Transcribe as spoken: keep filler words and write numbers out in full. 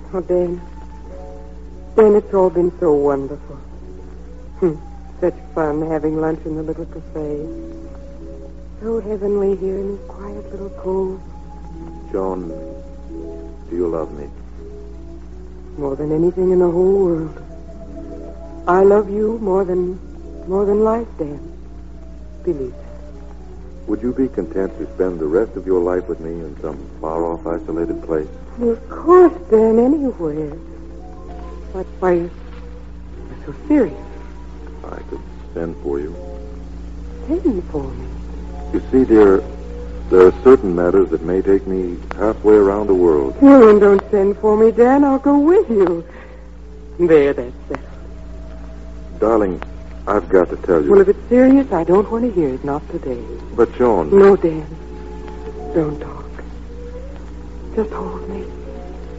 Oh, Dan. Dan, it's all been so wonderful. Hmm. Such fun having lunch in the little cafe. So heavenly here in this quiet little cove. Joan, do you love me? More than anything in the whole world. I love you more than more than life, Dan. Believe that. Would you be content to spend the rest of your life with me in some far-off, isolated place? Well, of course, Dan, anywhere. But why you're so serious? I could send for you. Send for me? You see, dear, there are certain matters that may take me halfway around the world. Well, then don't send for me, Dan. I'll go with you. There, that's settled. Darling, I've got to tell you. Well, if it's serious, I don't want to hear it. Not today. But, Joan... No, Dan. Don't talk. Just hold me.